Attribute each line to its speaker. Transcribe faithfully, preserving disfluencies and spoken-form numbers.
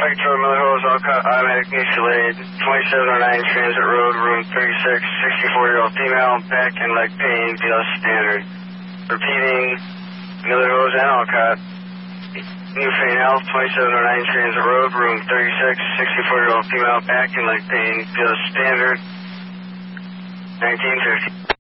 Speaker 1: Mike Troy, Miller Hose, Alcott, automatic mutual twenty-seven oh nine Transit Road, room thirty-six, sixty-four-year-old female, back and leg pain, B L S standard. Repeating, Miller Hose and Alcott, Newfane Health, twenty-seven oh nine Transit Road, room thirty-six, sixty-four-year-old female, back and leg pain, B L S standard, nineteen fifty.